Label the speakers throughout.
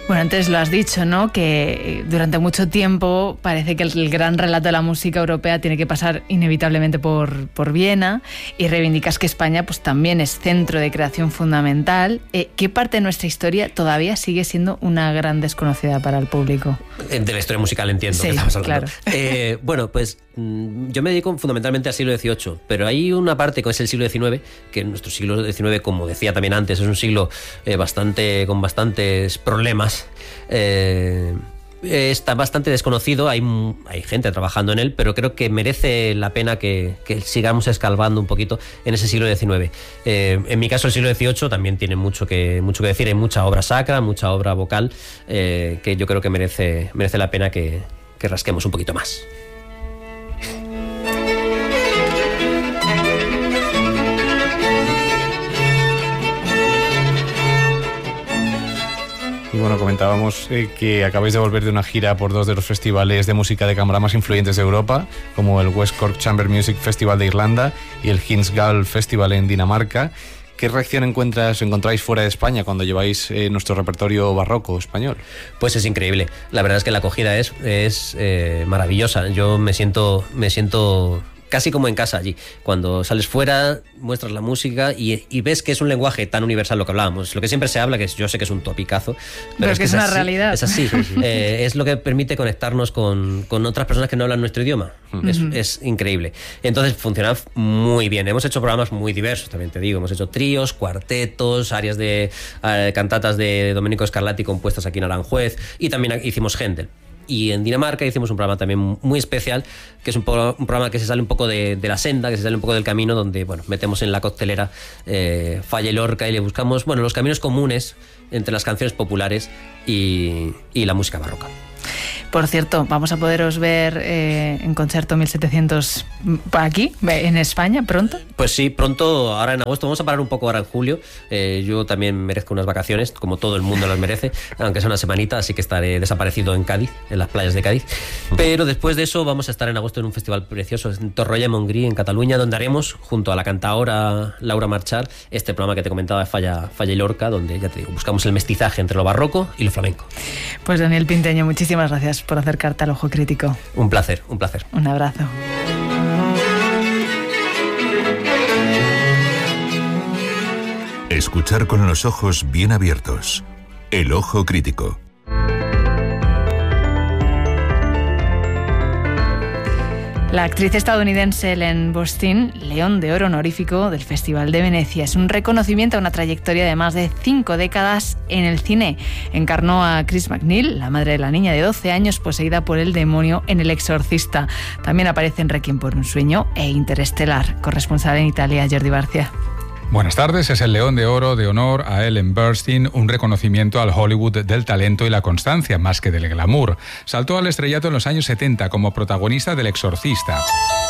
Speaker 1: Bueno, antes lo has dicho, ¿no? Que durante mucho tiempo parece que el gran relato de la música europea tiene que pasar inevitablemente por Viena, y reivindicas que España pues también es centro de creación fundamental. ¿Qué parte de nuestra historia todavía sigue siendo una gran desconocida para el público?
Speaker 2: De la historia musical, entiendo.
Speaker 1: Sí,
Speaker 2: que estamos hablando.
Speaker 1: Claro.
Speaker 2: Bueno, pues yo me dedico fundamentalmente al siglo XVIII, pero hay una parte que es el siglo XIX, que nuestro siglo XIX, como decía también antes, es un siglo con bastantes problemas. Está bastante desconocido, hay gente trabajando en él, pero creo que merece la pena que sigamos escarbando un poquito en ese siglo XIX. En mi caso, el siglo XVIII también tiene mucho que decir, hay mucha obra sacra, mucha obra vocal, que yo creo que merece la pena que rasquemos un poquito más.
Speaker 3: Y bueno, comentábamos que acabáis de volver de una gira por 2 de los festivales de música de cámara más influyentes de Europa, como el West Cork Chamber Music Festival de Irlanda y el Hinsgall Festival en Dinamarca. ¿Qué reacción encontráis fuera de España cuando lleváis nuestro repertorio barroco español?
Speaker 2: Pues es increíble. La verdad es que la acogida es maravillosa. Yo me siento casi como en casa allí. Cuando sales fuera, muestras la música y ves que es un lenguaje tan universal, lo que hablábamos. Lo que siempre se habla, que yo sé que es un topicazo,
Speaker 1: pero es que es una realidad.
Speaker 2: Es así. Es lo que permite conectarnos con otras personas que no hablan nuestro idioma. Es increíble. Entonces funciona muy bien. Hemos hecho programas muy diversos, también te digo. Hemos hecho tríos, cuartetos, áreas de cantatas de Domenico Scarlatti compuestas aquí en Aranjuez, y también hicimos Händel. Y en Dinamarca hicimos un programa también muy especial, que es un programa que se sale un poco de la senda, que se sale un poco del camino, donde metemos en la coctelera Falla y Lorca y le buscamos los caminos comunes entre las canciones populares y la música barroca.
Speaker 1: Por cierto, vamos a poderos ver en Concierto 1700 aquí, en España, pronto.
Speaker 2: Pues sí, pronto, ahora en agosto. Vamos a parar un poco ahora en julio. Yo también merezco unas vacaciones, como todo el mundo las merece, aunque sea una semanita, así que estaré desaparecido en Cádiz, en las playas de Cádiz. Pero después de eso vamos a estar en agosto en un festival precioso en Torroella de Montgrí, en Cataluña, donde haremos, junto a la cantaora Laura Marchar, este programa que te comentaba de Falla y Lorca, donde, ya te digo, buscamos el mestizaje entre lo barroco y lo flamenco.
Speaker 1: Pues Daniel Pinteño, muchísimas gracias por acercarte al Ojo Crítico.
Speaker 2: Un placer, un placer.
Speaker 1: Un abrazo.
Speaker 4: Escuchar con los ojos bien abiertos. El Ojo Crítico.
Speaker 1: La actriz estadounidense Ellen Burstyn, León de Oro honorífico del Festival de Venecia. Es un reconocimiento a una trayectoria de más de 5 décadas en el cine. Encarnó a Chris McNeil, la madre de la niña de 12 años poseída por el demonio en El Exorcista. También aparece en Requiem por un sueño e Interestelar. Corresponsal en Italia, Jordi Barcia.
Speaker 5: Buenas tardes, es el León de Oro de honor a Ellen Burstyn, un reconocimiento al Hollywood del talento y la constancia, más que del glamour. Saltó al estrellato en los años 70 como protagonista del Exorcista.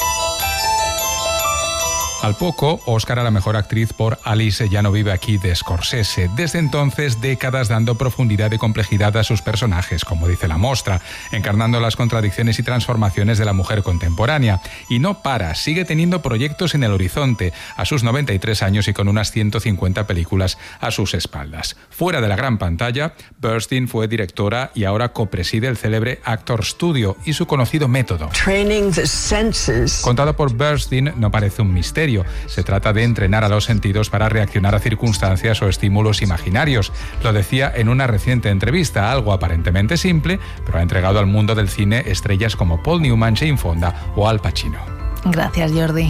Speaker 5: Al poco, Oscar a la mejor actriz por Alice ya no vive aquí de Scorsese. Desde entonces, décadas dando profundidad y complejidad a sus personajes, como dice la mostra, encarnando las contradicciones y transformaciones de la mujer contemporánea. Y no para, sigue teniendo proyectos en el horizonte, a sus 93 años y con unas 150 películas a sus espaldas. Fuera de la gran pantalla, Burstyn fue directora y ahora copreside el célebre Actor Studio y su conocido método. Contado por Burstyn, no parece un misterio. Se trata de entrenar a los sentidos para reaccionar a circunstancias o estímulos imaginarios. Lo decía en una reciente entrevista, algo aparentemente simple, pero ha entregado al mundo del cine estrellas como Paul Newman, Jane Fonda o Al Pacino.
Speaker 1: Gracias, Jordi.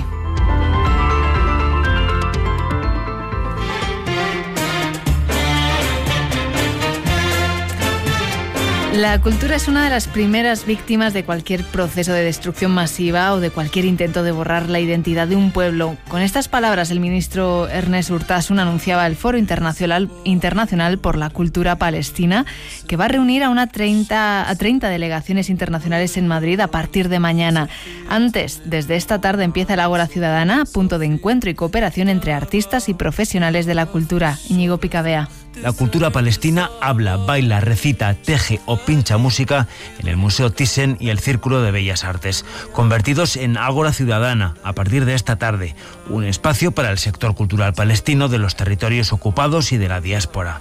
Speaker 1: La cultura es una de las primeras víctimas de cualquier proceso de destrucción masiva o de cualquier intento de borrar la identidad de un pueblo. Con estas palabras, el ministro Ernest Urtasun anunciaba el Foro Internacional por la Cultura Palestina, que va a reunir a 30 delegaciones internacionales en Madrid a partir de mañana. Antes, desde esta tarde empieza el Ágora Ciudadana, punto de encuentro y cooperación entre artistas y profesionales de la cultura. Íñigo Picabea.
Speaker 6: La cultura palestina habla, baila, recita, teje o Pincha Música en el Museo Thyssen y el Círculo de Bellas Artes, convertidos en Ágora Ciudadana a partir de esta tarde, un espacio para el sector cultural palestino de los territorios ocupados y de la diáspora.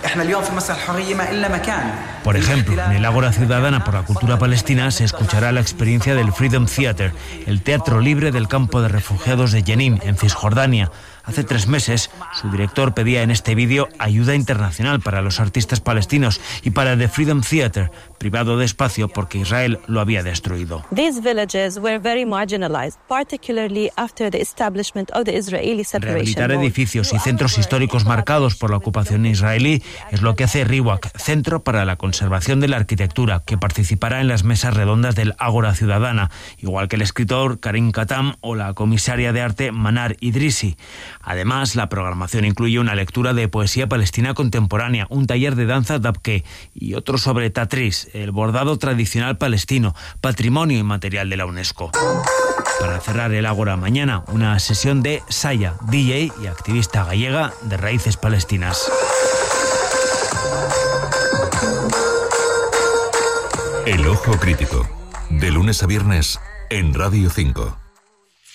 Speaker 6: Por ejemplo, en el Ágora Ciudadana por la Cultura Palestina se escuchará la experiencia del Freedom Theater, el teatro libre del campo de refugiados de Jenin, en Cisjordania. Hace 3 meses, su director pedía en este vídeo ayuda internacional para los artistas palestinos y para The Freedom Theater, privado de espacio porque Israel lo había destruido. Rehabilitar edificios y centros históricos marcados por la ocupación israelí es lo que hace RIWAC, Centro para la Conservación de la Arquitectura, que participará en las mesas redondas del Ágora Ciudadana, igual que el escritor Karim Katam o la comisaria de arte Manar Idrisi. Además, la programación incluye una lectura de poesía palestina contemporánea, un taller de danza dabke y otro sobre tatriz, el bordado tradicional palestino, patrimonio inmaterial de la UNESCO. Para cerrar el Ágora mañana, una sesión de Saya, DJ y activista gallega de raíces palestinas.
Speaker 4: El Ojo Crítico, de lunes a viernes en Radio 5.